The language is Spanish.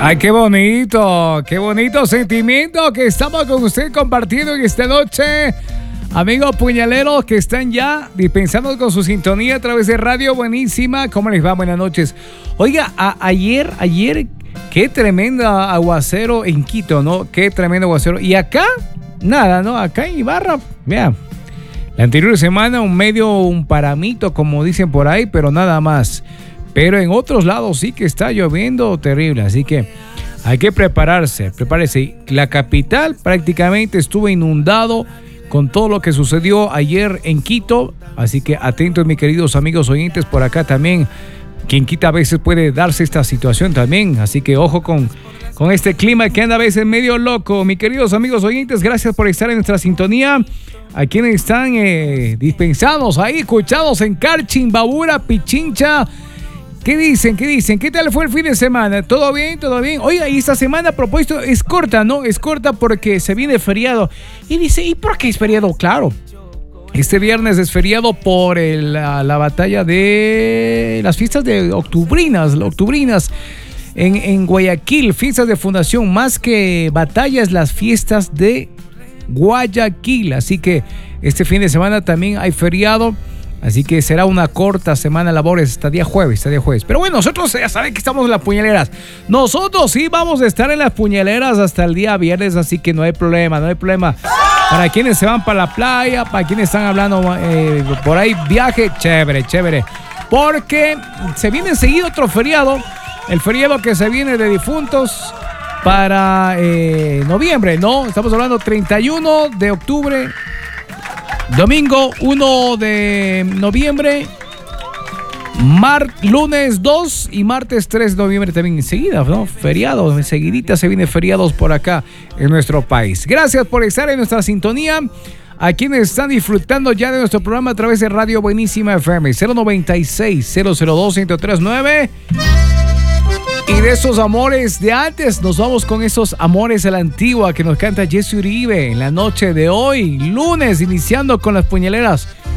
Ay, qué bonito sentimiento que estamos con usted compartiendo en esta noche. Amigos puñaleros que están ya dispensando con su sintonía a través de Radio Buenísima. ¿Cómo les va? Buenas noches. Oiga, ayer, qué tremendo aguacero en Quito, ¿no? Qué tremendo aguacero. Y acá, nada, ¿no? Acá en Ibarra, vean. La anterior semana un paramito, como dicen por ahí, pero nada más. Pero en otros lados sí que está lloviendo terrible, así que hay que prepárese. La capital prácticamente estuvo inundado con todo lo que sucedió ayer en Quito, así que atentos mis queridos amigos oyentes por acá también, que en Quito a veces puede darse esta situación también, así que ojo con este clima que anda a veces medio loco. Mis queridos amigos oyentes, gracias por estar en nuestra sintonía. A quienes están dispensados ahí, escuchados en Carchi, Babura, Pichincha. ¿Qué dicen? ¿Qué tal fue el fin de semana? ¿Todo bien? Oiga, y esta semana a propósito es corta, ¿no? Es corta porque se viene feriado. Y dice, ¿y por qué es feriado? Claro, este viernes es feriado por la batalla de las fiestas de octubrinas en Guayaquil, fiestas de fundación, más que batallas, las fiestas de Guayaquil. Así que este fin de semana también hay feriado. Así que será una corta semana de labores hasta día jueves. Pero bueno, nosotros ya saben que estamos en las puñaleras. Nosotros sí vamos a estar en las puñaleras hasta el día viernes, así que no hay problema. Para quienes se van para la playa, para quienes están hablando por ahí, viaje, chévere. Porque se viene enseguida otro feriado, el feriado que se viene de difuntos para noviembre, ¿no? Estamos hablando 31 de octubre. Domingo 1 de noviembre, lunes 2 y martes 3 de noviembre también enseguida, ¿no? Feriados, enseguidita se vienen feriados por acá en nuestro país. Gracias por estar en nuestra sintonía. A quienes están disfrutando ya de nuestro programa a través de Radio Buenísima FM 096-002-1039. Y de esos amores de antes, nos vamos con esos amores de la antigua que nos canta Jesse Uribe en la noche de hoy, lunes, iniciando con las puñaleras.